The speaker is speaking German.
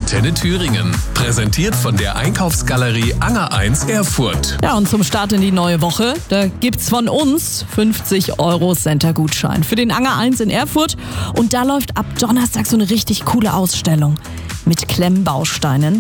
Antenne Thüringen. Präsentiert von der Einkaufsgalerie Anger 1 Erfurt. Ja, und zum Start in die neue Woche, da gibt's von uns 50 € Center-Gutschein für den Anger 1 in Erfurt. Und da läuft ab Donnerstag so eine richtig coole Ausstellung mit Klemmbausteinen.